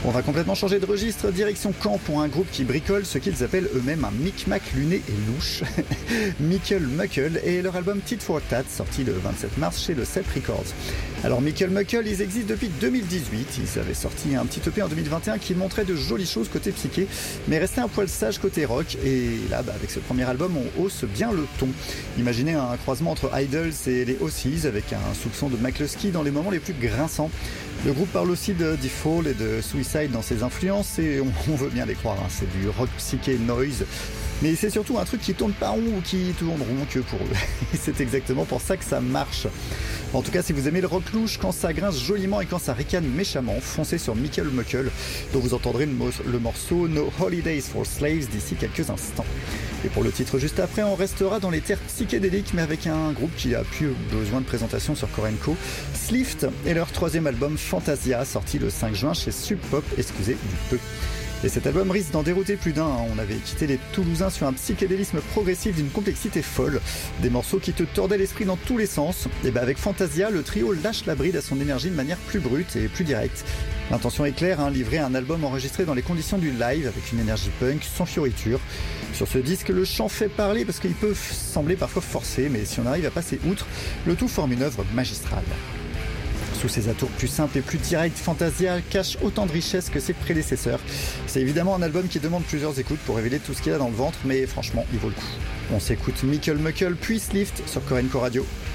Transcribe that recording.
On va complètement changer de registre, direction Caen pour un groupe qui bricole ce qu'ils appellent eux-mêmes un micmac luné et louche. Michael Muckle et leur album Tit for Tat, sorti le 27 mars chez le Cep Records. Alors Michael Muckle, ils existent depuis 2018, ils avaient sorti un petit EP en 2021 qui montrait de jolies choses côté psyché, mais restait un poil sage côté rock, et là, avec ce premier album, on hausse bien le ton. Imaginez un croisement entre Idols et les Aussies, avec un soupçon de McCluskey dans les moments les plus grinçants. Le groupe parle aussi de Default et de Suicide dans ses influences, et on veut bien les croire, hein, c'est du rock psyché noise. Mais c'est surtout un truc qui tourne pas rond ou qui tourne rond que pour eux. Et c'est exactement pour ça que ça marche. En tout cas, si vous aimez le rock louche, quand ça grince joliment et quand ça ricane méchamment, foncez sur Michael Muckle, dont vous entendrez le morceau No Holidays for Slaves d'ici quelques instants. Et pour le titre juste après, on restera dans les terres psychédéliques, mais avec un groupe qui a plus besoin de présentation sur Korenko, Slift, et leur troisième album Fantasia, sorti le 5 juin chez Sub Pop, excusez du peu. Et cet album risque d'en dérouter plus d'un. On avait quitté les Toulousains sur un psychédélisme progressif d'une complexité folle. Des morceaux qui te tordaient l'esprit dans tous les sens. Et avec Fantasia, le trio lâche la bride à son énergie de manière plus brute et plus directe. L'intention est claire, hein, livrer un album enregistré dans les conditions du live, avec une énergie punk, sans fioriture. Sur ce disque, le chant fait parler parce qu'il peut sembler parfois forcé, mais si on arrive à passer outre, le tout forme une œuvre magistrale. Sous ses atours plus simples et plus directs, Fantasia cache autant de richesse que ses prédécesseurs. C'est évidemment un album qui demande plusieurs écoutes pour révéler tout ce qu'il a dans le ventre, mais franchement, il vaut le coup. On s'écoute Michael Muckle puis Slift sur Korenko Radio.